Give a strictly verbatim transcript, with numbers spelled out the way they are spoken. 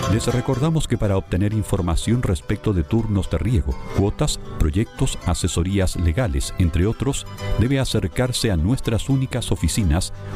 Les recordamos que para obtener información respecto de turnos de riego, cuotas, proyectos, asesorías legales, entre otros, debe acercarse a nuestras únicas oficinas